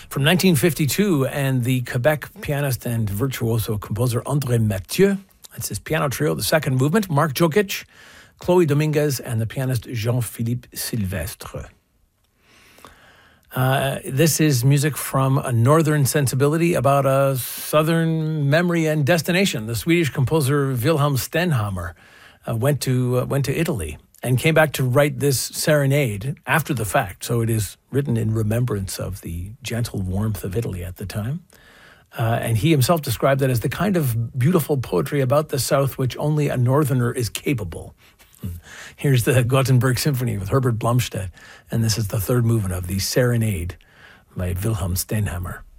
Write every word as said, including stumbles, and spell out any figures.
from nineteen fifty-two, and the Quebec pianist and virtuoso composer André Mathieu. It's his piano trio, the second movement, Mark Jokic, Chloe Dominguez, and the pianist Jean-Philippe Sylvestre. Uh, this is music from a northern sensibility about a southern memory and destination. The Swedish composer Wilhelm Stenhammar uh, went to uh, went to Italy and came back to write this serenade after the fact. So it is written in remembrance of the gentle warmth of Italy at the time. Uh, and he himself described it as the kind of beautiful poetry about the South which only a northerner is capable. Here's the Gothenburg Symphony with Herbert Blomstedt, and this is the third movement of the Serenade by Wilhelm Stenhammar.